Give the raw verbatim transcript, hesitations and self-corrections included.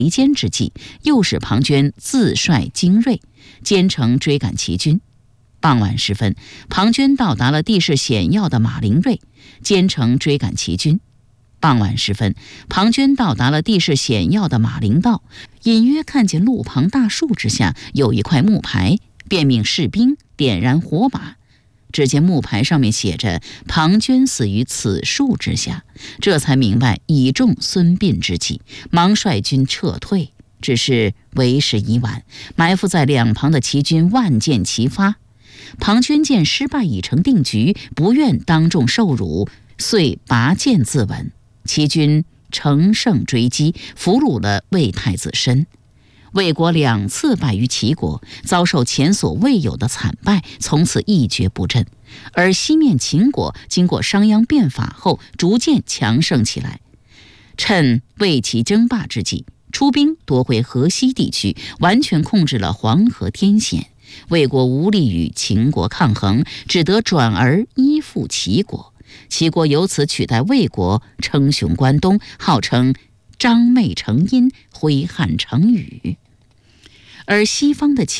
围歼之际，诱使庞涓自率精锐，兼程追赶齐军。傍晚时分，庞涓到达了地势险要的马陵锐，兼程追赶齐军。傍晚时分，庞涓到达了地势险要的马陵道，隐约看见路旁大树之下有一块木牌，便命士兵点燃火把。只见木牌上面写着“庞涓死于此树之下”，这才明白已中孙膑之计，忙率军撤退。只是为时已晚，埋伏在两旁的齐军万箭齐发。庞涓见失败已成定局，不愿当众受辱，遂拔剑自刎。齐军乘胜追击，俘虏了魏太子申。魏国两次败于齐国，遭受前所未有的惨败，从此一蹶不振。而西面秦国经过商鞅变法后，逐渐强盛起来。趁魏齐争霸之际，出兵夺回河西地区，完全控制了黄河天险。魏国无力与秦国抗衡，只得转而依附齐国。齐国由此取代魏国，称雄关东，号称张昧成殷，挥汗成雨。而西方的